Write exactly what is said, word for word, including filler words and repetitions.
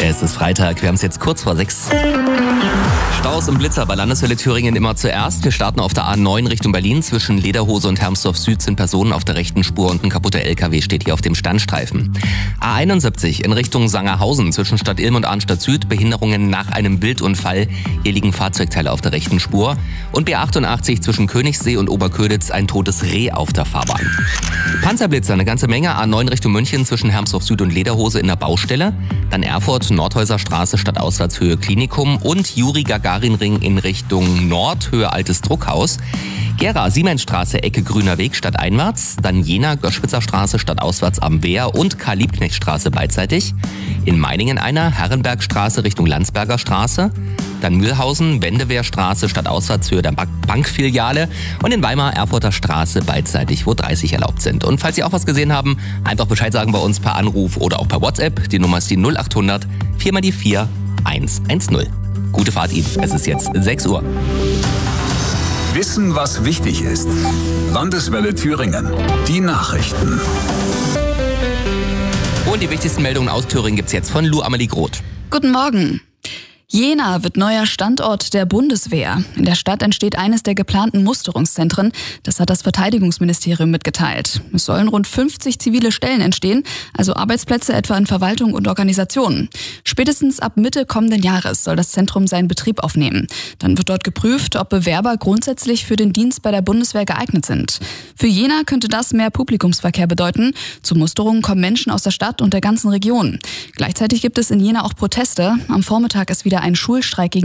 Es ist Freitag, wir haben es jetzt kurz vor sechs. Staus und Blitzer bei Landeshölle Thüringen immer zuerst. Wir starten auf der A neun Richtung Berlin. Zwischen Lederhose und Hermsdorf Süd sind Personen auf der rechten Spur und ein kaputter L K W steht hier auf dem Standstreifen. A einundsiebzig in Richtung Sangerhausen zwischen Stadt Ilm und Arnstadt Süd. Behinderungen nach einem Wildunfall. Hier liegen Fahrzeugteile auf der rechten Spur. Und B achtundachtzig zwischen Königssee und Oberköditz ein totes Reh auf der Fahrbahn. Panzerblitzer, eine ganze Menge. A neun Richtung München zwischen Hermsdorf Süd und Lederhose in der Baustelle. Dann Erfurt, Nordhäuser Straße, Stadtauswärtshöhe Klinikum und Juri-Gagarin-Ring in Richtung Nord, Höhe Altes Druckhaus. Gera, Siemensstraße, Ecke Grüner Weg, stadteinwärts. Dann Jena, Göschwitzer Straße, stadtauswärts am Wehr und Karl-Liebknecht-Straße beidseitig. In Meiningen einer, Herrenbergstraße Richtung Landsberger Straße. Dann Mühlhausen, Wendewehrstraße, stadtauswärts Höhe der Bankfiliale. Und in Weimar, Erfurter Straße beidseitig, wo dreißig erlaubt sind. Und falls Sie auch was gesehen haben, einfach Bescheid sagen bei uns per Anruf oder auch per WhatsApp. Die Nummer ist die null achthundert vier mal die vier eins eins null. Gute Fahrt Ihnen. Es ist jetzt sechs Uhr. Wissen, was wichtig ist. Landeswelle Thüringen. Die Nachrichten. Und die wichtigsten Meldungen aus Thüringen gibt's jetzt von Lou Amelie Groth. Guten Morgen. Jena wird neuer Standort der Bundeswehr. In der Stadt entsteht eines der geplanten Musterungszentren. Das hat das Verteidigungsministerium mitgeteilt. Es sollen rund fünfzig zivile Stellen entstehen, also Arbeitsplätze etwa in Verwaltung und Organisationen. Spätestens ab Mitte kommenden Jahres soll das Zentrum seinen Betrieb aufnehmen. Dann wird dort geprüft, ob Bewerber grundsätzlich für den Dienst bei der Bundeswehr geeignet sind. Für Jena könnte das mehr Publikumsverkehr bedeuten. Zu Musterungen kommen Menschen aus der Stadt und der ganzen Region. Gleichzeitig gibt es in Jena auch Proteste. Am Vormittag ist wieder ein Schulstreik gegen